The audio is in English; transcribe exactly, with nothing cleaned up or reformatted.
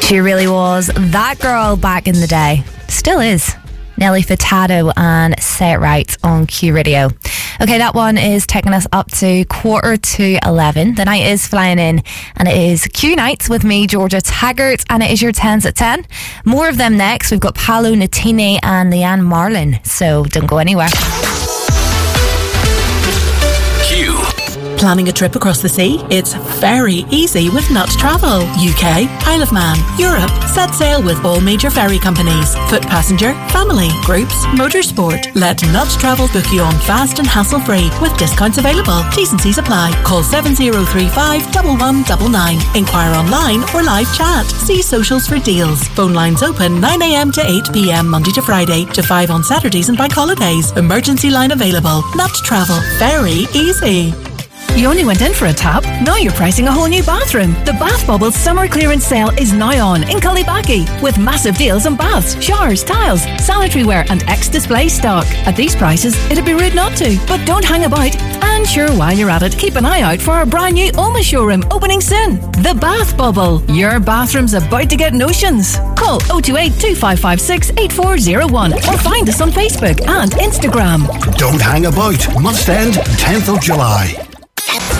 She really was that girl back in the day. Still is. Nelly Furtado and Say It Right on Q Radio. Okay, that one is taking us up to quarter to eleven. The night is flying in, and it is Q Nights with me, Georgia Taggart, and it is your tens at ten. More of them next. We've got Paolo Nutini and Leanne Marlin, so don't go anywhere. Q. Planning a trip across the sea? It's very easy with Nut Travel. U K, Isle of Man, Europe. Set sail with all major ferry companies. Foot passenger, family, groups, motorsport. Let Nut Travel book you on fast and hassle-free with discounts available. T's and C's apply. Call seven zero three five, one one nine nine. Inquire online or live chat. See socials for deals. Phone lines open nine a.m. to eight p.m. Monday to Friday to five on Saturdays and bank holidays. Emergency line available. Nut Travel. Very easy. You only went in for a tap. Now you're pricing a whole new bathroom. The Bath Bubble Summer Clearance Sale is now on in Cullibaki with massive deals on baths, showers, tiles, sanitary ware and ex-display stock. At these prices, it'd be rude not to. But don't hang about. And sure, while you're at it, keep an eye out for our brand new Oma showroom opening soon. The Bath Bubble. Your bathroom's about to get notions. Call oh two eight, two five five six, eight four oh one or find us on Facebook and Instagram. Don't hang about. Must end tenth of July.